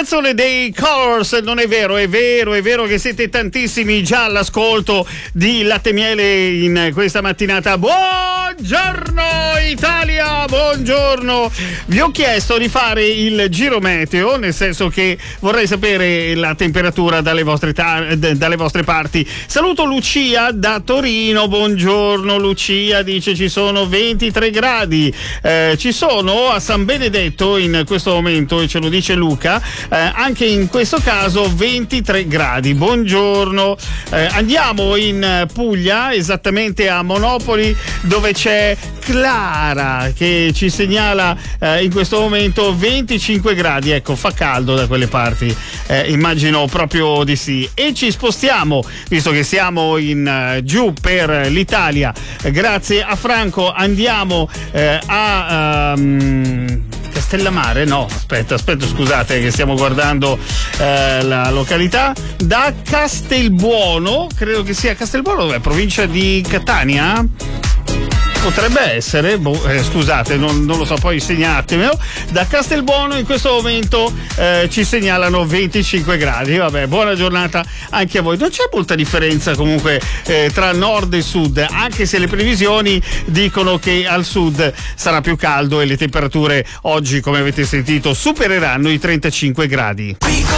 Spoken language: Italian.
canzone dei Colors, non è vero, è vero che siete tantissimi già all'ascolto di Latte e Miele in questa mattinata. Buongiorno Italia, buongiorno. Vi ho chiesto di fare il giro meteo, nel senso che vorrei sapere la temperatura dalle vostre parti. Saluto Lucia da Torino, buongiorno Lucia, dice ci sono 23 gradi, ci sono a San Benedetto in questo momento, e ce lo dice Luca, anche in questo caso 23 gradi. Buongiorno, andiamo in Puglia, esattamente a Monopoli, dove c'è Clara che ci segnala in questo momento 25 gradi. Ecco, fa caldo da quelle parti, immagino proprio di sì. E ci spostiamo, visto che siamo in giù per l'Italia, grazie a Franco andiamo a Castellammare, no, aspetta, scusate che stiamo guardando la località. Da Castelbuono, credo che sia Castelbuono, dov'è? Provincia di Catania? Potrebbe essere, scusate, non lo so, poi segnatemelo. Da Castelbuono in questo momento ci segnalano 25 gradi. Vabbè, buona giornata anche a voi. Non c'è molta differenza comunque tra nord e sud, anche se le previsioni dicono che al sud sarà più caldo e le temperature oggi, come avete sentito, supereranno i 35 gradi.